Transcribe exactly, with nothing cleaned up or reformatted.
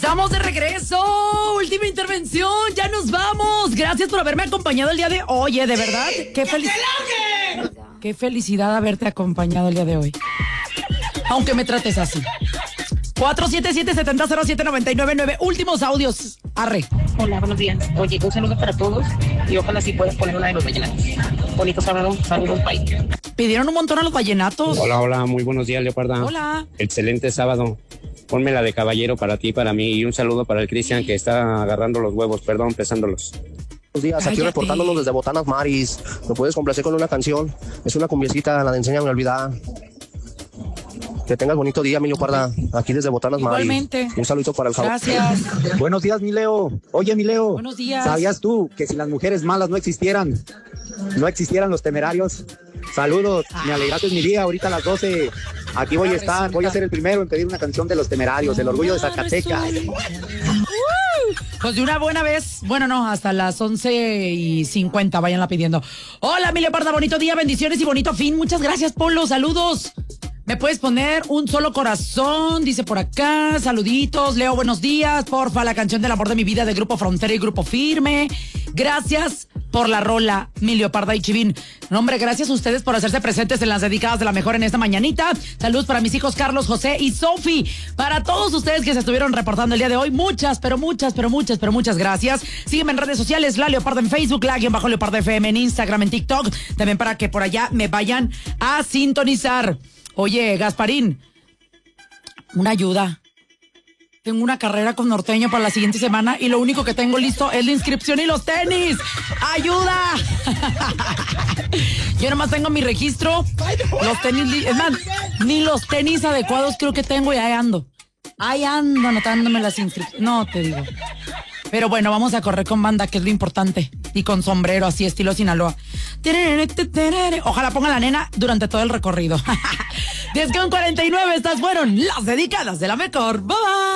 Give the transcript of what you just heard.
Estamos de regreso. Última intervención. Ya nos vamos. Gracias por haberme acompañado el día de hoy. Oye, de verdad, qué felicidad. Qué felicidad haberte acompañado el día de hoy. Aunque me trates así. cuatro siete siete, siete cero cero siete nueve nueve nueve. Últimos audios. Arre. Hola, buenos días. Oye, un saludo para todos y ojalá sí puedas poner una de los vallenatos. Bonito sábado, saludos, bye. Pidieron un montón a los vallenatos. Hola, hola, muy buenos días, Leoparda. Hola. Excelente sábado. Ponme la de caballero para ti, para mí, y un saludo para el Cristian que está agarrando los huevos, perdón, pesándolos. Buenos días, aquí Cállate. reportándonos desde Botanas Maris. ¿Me puedes complacer con una canción? Es una cumbiecita, la de Enséñame a olvidar. Que tengas bonito día, mi Leoparda. Aquí desde Botanas Maris. Igualmente. Un saludito para el Jao. Gracias. Buenos días, mi Leo. Oye, mi Leo. Buenos días. ¿Sabías tú que si las mujeres malas no existieran, no existieran los temerarios? Saludos, me alegraste mi día. Ahorita a las doce, aquí voy a estar. Voy a ser el primero en pedir una canción de los temerarios, el orgullo de Zacatecas. Pues de una buena vez, bueno, no, hasta las once y cincuenta, váyanla pidiendo. Hola, mi Leoparda, bonito día, bendiciones y bonito fin. Muchas gracias, Polo, saludos. ¿Me puedes poner un solo corazón? Dice por acá, saluditos. Leo, buenos días, porfa, la canción del amor de mi vida de Grupo Frontera y Grupo Firme. Gracias por la rola, mi Leoparda y Chivín. No, hombre, gracias a ustedes por hacerse presentes en las dedicadas de la mejor en esta mañanita. Saludos para mis hijos Carlos, José y Sofi. Para todos ustedes que se estuvieron reportando el día de hoy, muchas, pero muchas, pero muchas, pero muchas gracias. Sígueme en redes sociales, La Leoparda en Facebook, La guión bajo Leoparda F M en Instagram, en TikTok. También para que por allá me vayan a sintonizar. Oye, Gasparín, una ayuda. Tengo una carrera con Norteño para la siguiente semana y lo único que tengo listo es la inscripción y los tenis. ¡Ayuda! Yo nomás tengo mi registro, los tenis, li- es más, ni los tenis adecuados creo que tengo y ahí ando. Ahí ando anotándome las inscripciones. No, te digo. Pero bueno, vamos a correr con banda, que es lo importante. Y con sombrero, así estilo Sinaloa. Ojalá ponga la nena durante todo el recorrido. diez con cuarenta y nueve, estas fueron las dedicadas de la mejor. Bye bye.